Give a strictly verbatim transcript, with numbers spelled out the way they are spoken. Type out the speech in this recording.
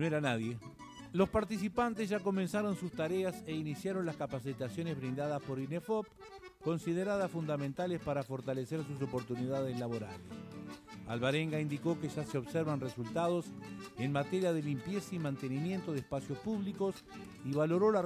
no era nadie. Los participantes ya comenzaron sus tareas e iniciaron las capacitaciones brindadas por INEFOP, consideradas fundamentales para fortalecer sus oportunidades laborales. Alvarenga indicó que ya se observan resultados en materia de limpieza y mantenimiento de espacios públicos y valoró la